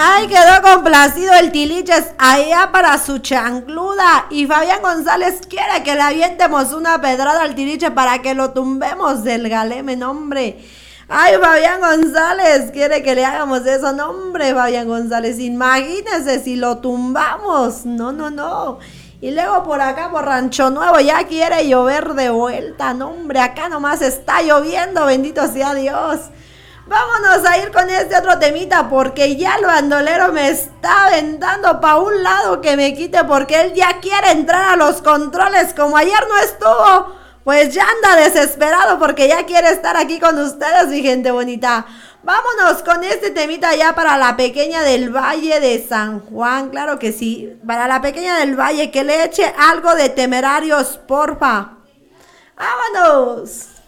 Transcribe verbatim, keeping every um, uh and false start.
Ay, quedó complacido el Tiliches allá para su chancluda. Y Fabián González quiere que le avientemos una pedrada al Tiliche para que lo tumbemos del galeme, no, hombre. Ay, Fabián González quiere que le hagamos eso, no, hombre, Fabián González. Imagínese si lo tumbamos. No, no, no. Y luego por acá, por Rancho Nuevo, ya quiere llover de vuelta. No, hombre, acá nomás está lloviendo, bendito sea Dios. Vámonos a ir con este otro temita porque ya el bandolero me está aventando para un lado que me quite porque él ya quiere entrar a los controles como ayer no estuvo. Pues ya anda desesperado porque ya quiere estar aquí con ustedes, mi gente bonita. Vámonos con este temita ya para la pequeña del Valle de San Juan, claro que sí. Para la pequeña del Valle, que le eche algo de Temerarios, porfa. ¡Vámonos!